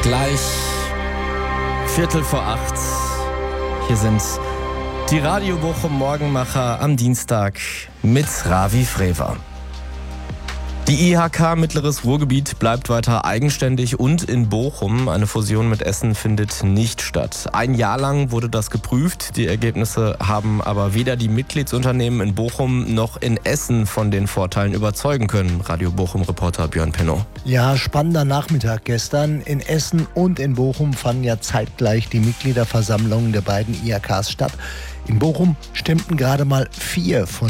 Gleich 7:45. Hier sind die Radio Bochum Morgenmacher am Dienstag mit Ravi Frewer. Die IHK Mittleres Ruhrgebiet bleibt weiter eigenständig und in Bochum. Eine Fusion mit Essen findet nicht statt. Ein Jahr lang wurde das geprüft. Die Ergebnisse haben aber weder die Mitgliedsunternehmen in Bochum noch in Essen von den Vorteilen überzeugen können. Radio Bochum-Reporter Björn Pennow. Ja, spannender Nachmittag gestern. In Essen und in Bochum fanden ja zeitgleich die Mitgliederversammlungen der beiden IHKs statt. In Bochum stimmten gerade mal 4 von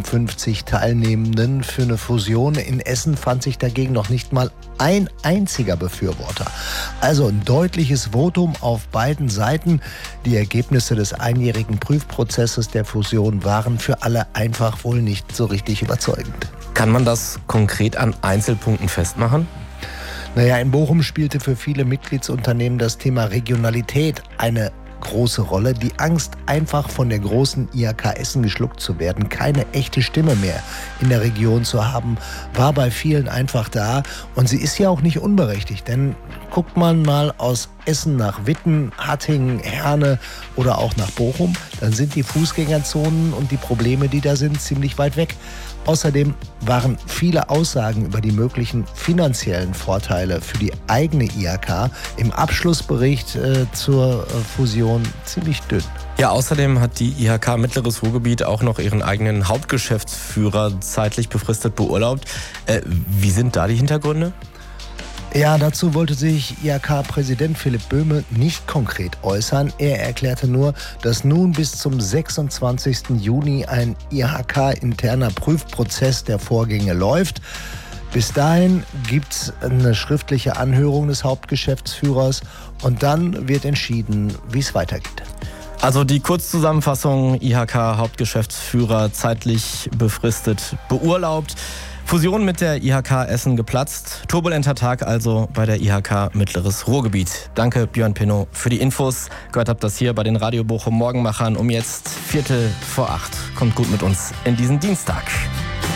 57 Teilnehmenden für eine Fusion. In Essen fand sich dagegen noch nicht mal ein einziger Befürworter. Also ein deutliches Votum auf beiden Seiten. Die Ergebnisse des einjährigen Prüfprozesses der Fusion waren für alle einfach wohl nicht so richtig überzeugend. Kann man das konkret an Einzelpunkten festmachen? Naja, in Bochum spielte für viele Mitgliedsunternehmen das Thema Regionalität eine große Rolle. Die Angst, einfach von der großen IHK Essen geschluckt zu werden, keine echte Stimme mehr in der Region zu haben, war bei vielen einfach da. Und sie ist ja auch nicht unberechtigt, denn guckt man mal aus Essen nach Witten, Hattingen, Herne oder auch nach Bochum, dann sind die Fußgängerzonen und die Probleme, die da sind, ziemlich weit weg. Außerdem waren viele Aussagen über die möglichen finanziellen Vorteile für die eigene IHK im Abschlussbericht zur Fusion ziemlich dünn. Ja, außerdem hat die IHK Mittleres Ruhrgebiet auch noch ihren eigenen Hauptgeschäftsführer zeitlich befristet beurlaubt. Wie sind da die Hintergründe? Ja, dazu wollte sich IHK-Präsident Philipp Böhme nicht konkret äußern. Er erklärte nur, dass nun bis zum 26. Juni ein IHK-interner Prüfprozess der Vorgänge läuft. Bis dahin gibt es eine schriftliche Anhörung des Hauptgeschäftsführers und dann wird entschieden, wie es weitergeht. Also die Kurzzusammenfassung: IHK-Hauptgeschäftsführer zeitlich befristet beurlaubt. Fusion mit der IHK Essen geplatzt. Turbulenter Tag also bei der IHK Mittleres Ruhrgebiet. Danke Björn Pennow für die Infos. Gehört habt das hier bei den Radio Bochum Morgenmachern um jetzt 7:45. Kommt gut mit uns in diesen Dienstag.